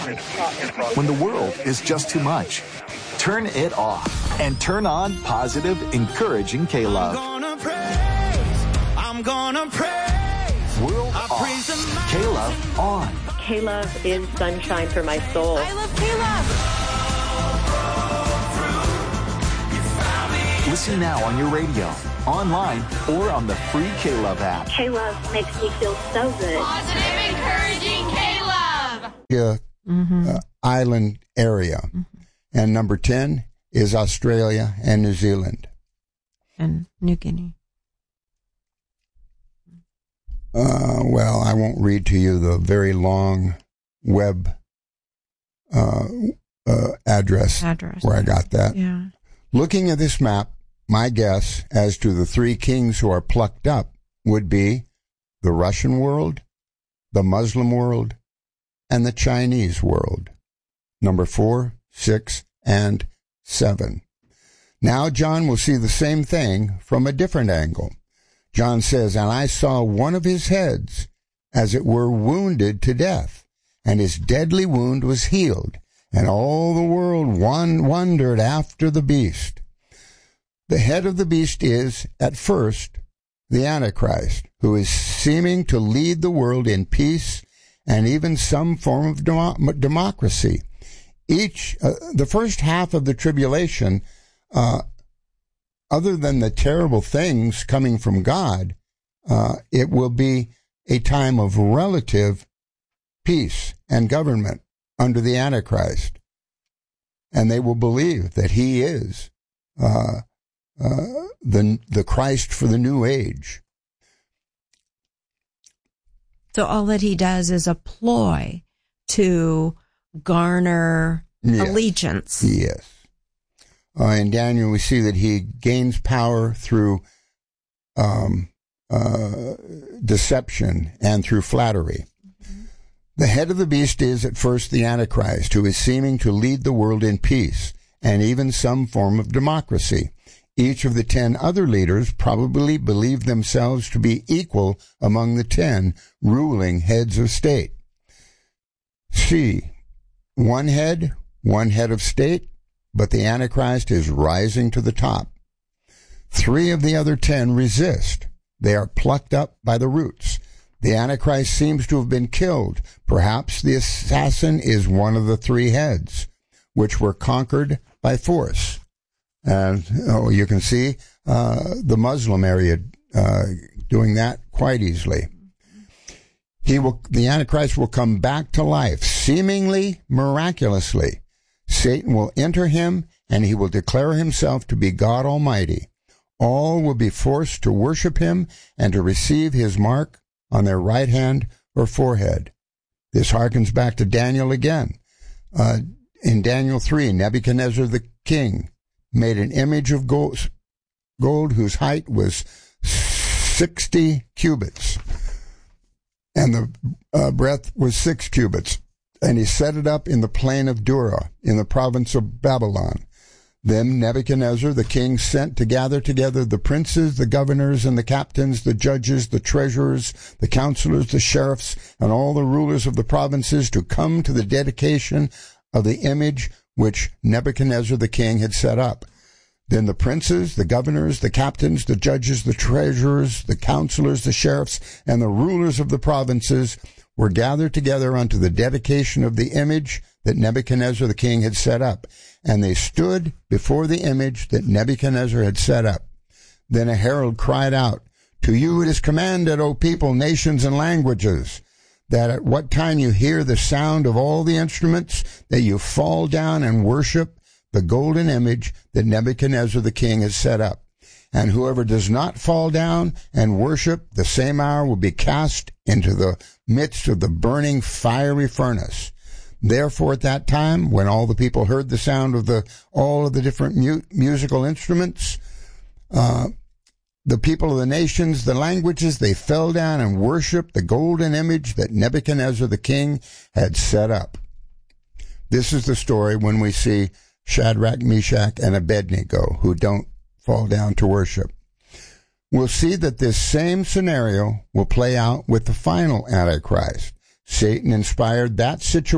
When the world is just too much, turn it off and turn on positive, encouraging K-Love. I'm gonna praise. World off. K-Love on. K-Love is sunshine for my soul. I love K-Love. Listen now on your radio, online, or on the free K-Love app. K-Love makes me feel so good. Positive, encouraging K-Love. Island area. Mm-hmm. And number 10 is Australia and New Zealand. And New Guinea. Well, I won't read to you the very long web address where I got that. Yeah. Looking at this map, my guess as to the three kings who are plucked up would be the Russian world, the Muslim world, and the Chinese world. Number 4, 6, and 7. Now John will see the same thing from a different angle. John says, "And I saw one of his heads, as it were, wounded to death, and his deadly wound was healed, and all the world wondered after the beast." The head of the beast is, at first, the Antichrist, who is seeming to lead the world in peace and even some form of democracy. The first half of the tribulation, other than the terrible things coming from God, it will be a time of relative peace and government under the Antichrist. And they will believe that he is the Christ for the new age. So all that he does is a ploy to garner allegiance. Yes. In Daniel, we see that he gains power through deception and through flattery. Mm-hmm. The head of the beast is at first the Antichrist, who is seeming to lead the world in peace and even some form of democracy. Each of the 10 other leaders probably believe themselves to be equal among the 10 ruling heads of state. C. One head of state, but the Antichrist is rising to the top. 3 of the other 10 resist. They are plucked up by the roots. The Antichrist seems to have been killed. Perhaps the assassin is one of the 3 heads, which were conquered by force. And you can see the Muslim area doing that quite easily. The Antichrist will come back to life, seemingly miraculously. Satan will enter him, and he will declare himself to be God Almighty. All will be forced to worship him and to receive his mark on their right hand or forehead. This harkens back to Daniel again. In Daniel 3, Nebuchadnezzar the king made an image of gold whose height was 60 cubits, and the breadth was 6 cubits. And he set it up in the plain of Dura, in the province of Babylon. Then Nebuchadnezzar the king sent to gather together the princes, the governors, and the captains, the judges, the treasurers, the counselors, the sheriffs, and all the rulers of the provinces to come to the dedication of the image which Nebuchadnezzar the king had set up. Then the princes, the governors, the captains, the judges, the treasurers, the counselors, the sheriffs, and the rulers of the provinces were gathered together unto the dedication of the image that Nebuchadnezzar the king had set up. And they stood before the image that Nebuchadnezzar had set up. Then a herald cried out, "To you it is commanded, O people, nations, and languages, that at what time you hear the sound of all the instruments, that you fall down and worship the golden image that Nebuchadnezzar the king has set up. And whoever does not fall down and worship, the same hour will be cast into the midst of the burning fiery furnace." Therefore at that time, when all the people heard the sound of all of the different musical instruments, the people of the nations, the languages, they fell down and worshiped the golden image that Nebuchadnezzar the king had set up. This is the story when we see Shadrach, Meshach, and Abednego, who don't fall down to worship. We'll see that this same scenario will play out with the final Antichrist. Satan inspired that situation